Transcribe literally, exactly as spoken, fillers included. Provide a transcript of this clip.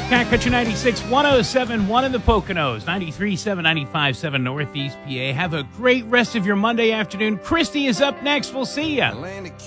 Cat Country ninety-six, one oh seven point one in the Poconos, ninety-three point seven, ninety-five point seven Northeast P A. Have a great rest of your Monday afternoon. Christy is up next. We'll see ya.